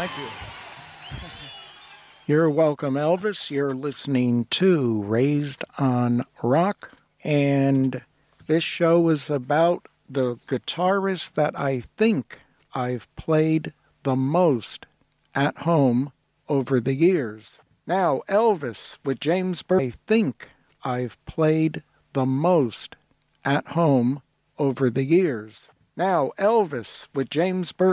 Thank you. You're welcome, Elvis. You're listening to Raised on Rock, and this show is about the guitarist that I think I've played the most at home over the years. Now, Elvis with James Burke, I think I've played the most at home over the years. Now, Elvis with James Burke.